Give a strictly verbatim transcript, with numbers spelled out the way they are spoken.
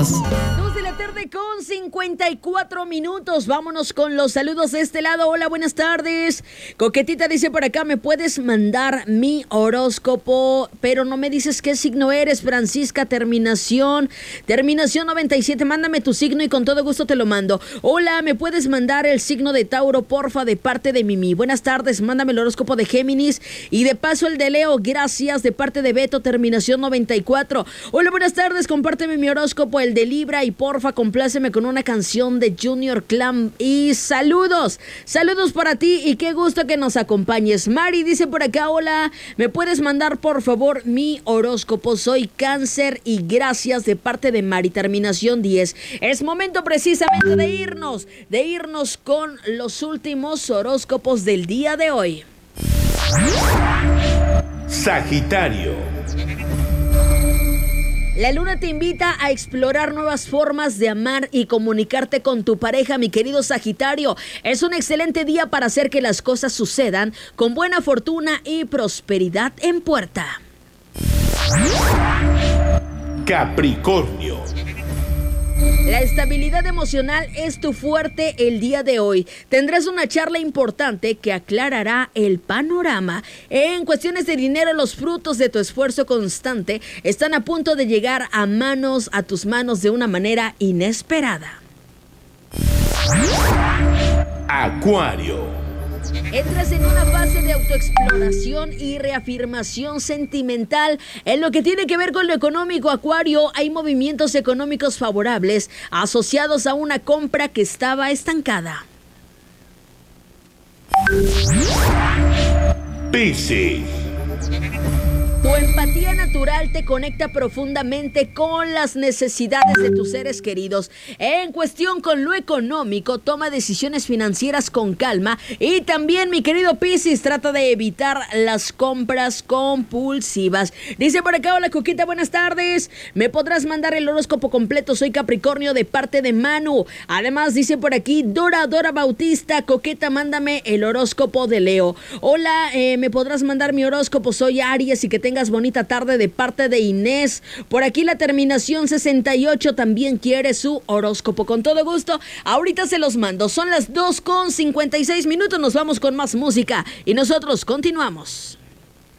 más. Dos de la tarde con cincuenta y cuatro minutos. Vámonos con los saludos de este lado. Hola, buenas tardes. Coquetita dice por acá, ¿me puedes mandar mi horóscopo? Pero no me dices qué signo eres, Francisca. Terminación, terminación noventa y siete. Mándame tu signo y con todo gusto te lo mando. Hola, ¿me puedes mandar el signo de Tauro, porfa, de parte de Mimi? Buenas tardes, mándame el horóscopo de Géminis y de paso el de Leo. Gracias, de parte de Beto, terminación noventa y cuatro. Hola, buenas tardes, compárteme mi horóscopo, el de Libra, y porfa, compláceme con una canción de Junior Clan. Y saludos, saludos para ti y qué gusto que nos acompañes. Mari dice por acá, hola, ¿me puedes mandar por favor mi horóscopo? Soy Cáncer y gracias, de parte de Mari, terminación diez. Es momento precisamente de irnos, de irnos con los últimos horóscopos del día de hoy. Sagitario. La luna te invita a explorar nuevas formas de amar y comunicarte con tu pareja, mi querido Sagitario. Es un excelente día para hacer que las cosas sucedan con buena fortuna y prosperidad en puerta. Capricornio. La estabilidad emocional es tu fuerte el día de hoy. Tendrás una charla importante que aclarará el panorama. En cuestiones de dinero, los frutos de tu esfuerzo constante están a punto de llegar a manos, a tus manos de una manera inesperada. Acuario. Entras en una fase de autoexploración y reafirmación sentimental. En lo que tiene que ver con lo económico, Acuario, hay movimientos económicos favorables asociados a una compra que estaba estancada. Piscis. Tu empatía natural te conecta profundamente con las necesidades de tus seres queridos. En cuestión con lo económico, toma decisiones financieras con calma. Y también, mi querido Piscis, trata de evitar las compras compulsivas. Dice por acá, hola Coquita, buenas tardes. ¿Me podrás mandar el horóscopo completo? Soy Capricornio, de parte de Manu. Además, dice por aquí, Dora, Dora Bautista, Coqueta, mándame el horóscopo de Leo. Hola, eh, ¿me podrás mandar mi horóscopo? Soy Aries y que tengas bonita tarde, de parte de Inés. Por aquí la terminación sesenta y ocho también quiere su horóscopo. Con todo gusto, ahorita se los mando. Son las dos con cincuenta y seis minutos, nos vamos con más música y nosotros continuamos.